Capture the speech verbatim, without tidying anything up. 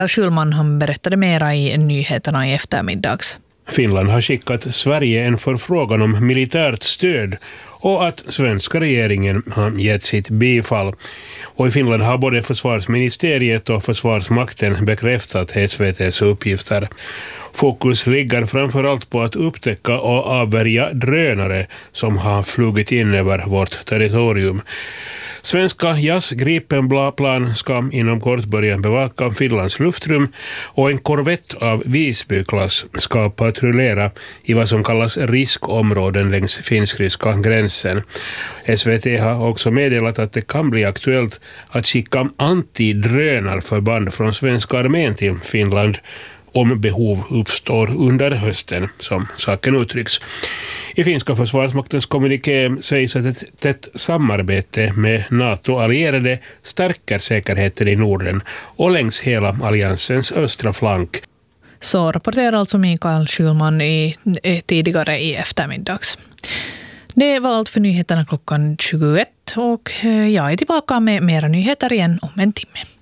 Schulman han berättade mera i nyheterna i eftermiddags. Finland har skickat Sverige en förfrågan om militärt stöd och att svenska regeringen har gett sitt bifall. Och i Finland har både försvarsministeriet och försvarsmakten bekräftat S V T:s uppgifter. Fokus ligger framförallt på att upptäcka och avvärja drönare som har flugit in över vårt territorium. Svenska J A S Gripen-plan ska inom kort börja bevaka Finlands luftrum och en korvett av Visby-klass ska patrullera i vad som kallas riskområden längs finsk-ryska gränsen. S V T har också meddelat att det kan bli aktuellt att skicka antidrönarförband från svenska armén till Finland om behov uppstår under hösten, som saken uttrycks. I finska försvarsmaktens kommuniké sägs att ett tätt samarbete med NATO-allierade stärker säkerheten i Norden och längs hela alliansens östra flank. Så rapporterar alltså Mikael Schulman i, tidigare i eftermiddags. Det var allt för nyheterna klockan tjugoett och jag är tillbaka med mera nyheter igen om en timme.